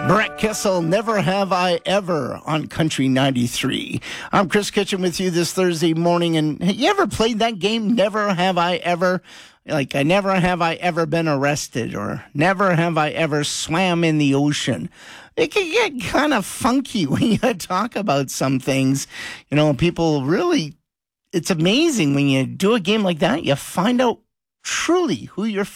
Brett Kissel, Never Have I Ever on Country 93. I'm Chris Kitchen with you this Thursday morning. And you ever played that game, Never Have I Ever? Like, never have I ever been arrested, or never have I ever swam in the ocean. It can get kind of funky when you talk about some things. You know, people really, it's amazing when you do a game like that, you find out truly who your